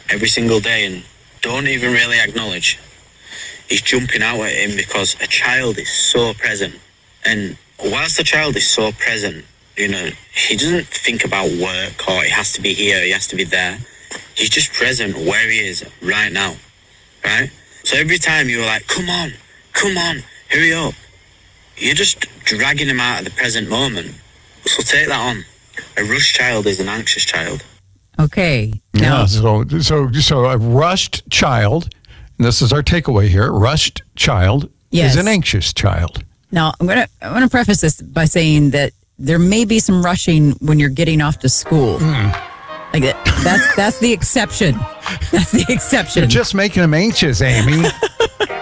every single day and don't even really acknowledge, is jumping out at him because a child is so present. And whilst the child is so present, you know, he doesn't think about work or he has to be here, he has to be there. He's just present where he is right now, right? So every time you're like, come on, hurry up, you're just dragging him out of the present moment. So take that on. A rushed child is an anxious child. Okay. Now, so a rushed child, and this is our takeaway here, rushed child is an anxious child. Now, I'm gonna preface this by saying that there may be some rushing when you're getting off to school. Like that's the exception. That's the exception. You're just making them anxious, Amy.